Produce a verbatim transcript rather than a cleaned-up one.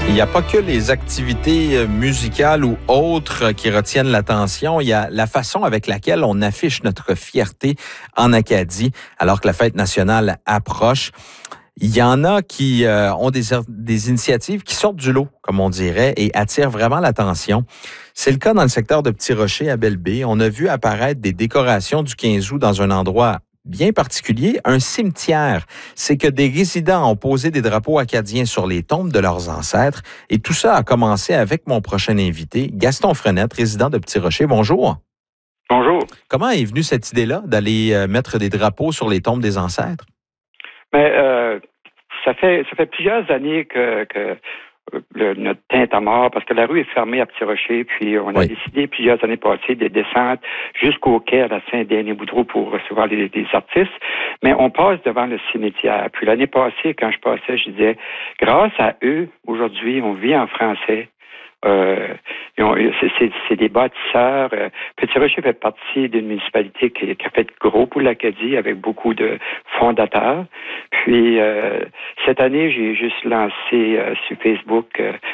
Il n'y a pas que les activités musicales ou autres qui retiennent l'attention. Il y a la façon avec laquelle on affiche notre fierté en Acadie alors que la fête nationale approche. Il y en a qui euh, ont des, des initiatives qui sortent du lot, comme on dirait, et attirent vraiment l'attention. C'est le cas dans le secteur de Petit-Rocher à Belle-Baie. On a vu apparaître des décorations du quinze août dans un endroit bien particulier, un cimetière. C'est que des résidents ont posé des drapeaux acadiens sur les tombes de leurs ancêtres. Et tout ça a commencé avec mon prochain invité, Gaston Frenette, résident de Petit-Rocher. Bonjour. Bonjour. Comment est venue cette idée-là d'aller euh, mettre des drapeaux sur les tombes des ancêtres? Mais euh, ça fait ça fait plusieurs années que, que le, notre teint est à mort parce que la rue est fermée à Petit-Rocher, puis on a Oui. décidé plusieurs années passées de descendre jusqu'au quai à la Saint-Denis-Boudreau pour recevoir les, les artistes, mais on passe devant le cimetière. Puis l'année passée, quand je passais, je disais, grâce à eux, aujourd'hui, on vit en français. Euh, c'est, c'est, c'est des bâtisseurs. Euh, Petit-Rocher fait partie d'une municipalité qui, qui a fait gros pour l'Acadie avec beaucoup de fondateurs. Puis, euh, cette année, j'ai juste lancé euh, sur Facebook euh,